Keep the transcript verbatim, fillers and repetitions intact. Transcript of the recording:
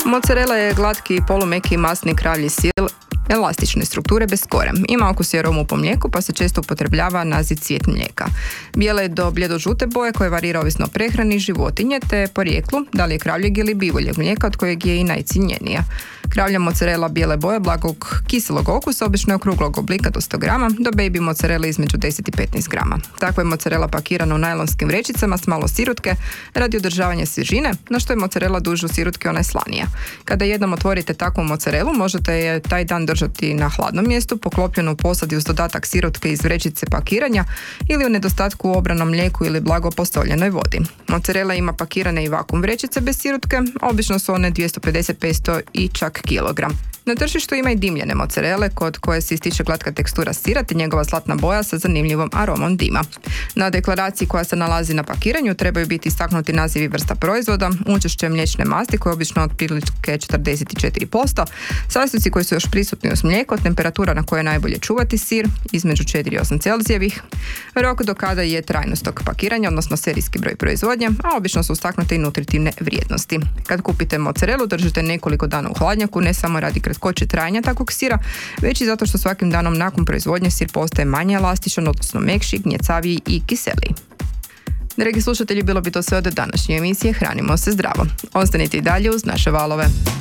Mozzarella je glatki, polumeki, masni kravlji sir, elastične strukture bez kore. Ima okus i aromu po mlijeku, pa se često upotrebljava naziv cvijet mlijeka. Bijele do bljedo-žute boje koje varira ovisno o prehrani životinje te porijeklu, da li je kravljeg ili bivoljeg mlijeka, od kojeg je i najcijenjenija. Kravlja mozzarella bijele boje blagog kiselog okusa obično je okruglog oblika do sto grama, do baby mozzarella između deset i petnaest grama. Takva je mozzarella pakirana u najlonskim vrećicama s malo sirutke radi održavanja svježine, na što je mozzarella dužu sirutke ona je slanija. Kada jednom otvorite takvu mozzarellu, možete je taj dan držati na hladnom mjestu, poklopljenu u posadi uz dodatak sirotke iz vrećice pakiranja ili u nedostatku u obranom mlijeku ili blago postoljenoj vodi. Mozzarella ima pakirane i vakuum vrećice bez sirotke, obično su one dvjesto pedeset do petsto i čak kilogram. Na tržištu ima i dimljene mozzarelle kod koje se ističe glatka tekstura sira te njegova zlatna boja sa zanimljivom aromom dima. Na deklaraciji koja se nalazi na pakiranju trebaju biti istaknuti nazivi vrsta proizvoda, učešće mliječne masti koje je obično otprilike četrdeset četiri posto, sastojci koji su još prisutni uz mlijeko, temperatura na kojoj je najbolje čuvati sir između četiri i osam Celzijevih, rok do kada je trajnost tog pakiranja, odnosno serijski broj proizvodnje, a obično su istaknute i nutritivne vrijednosti. Kad kupite mozzarellu, držite nekoliko dana u hladnjaku, ne samo radi kratkoće trajanja takvog sira, već i zato što svakim danom nakon proizvodnje sir postaje manje elastičan, odnosno mekši, gnjecaviji i kiseliji. Dragi slušatelji, bilo bi to sve od današnje emisije Hranimo se zdravo. Ostanite i dalje uz naše valove.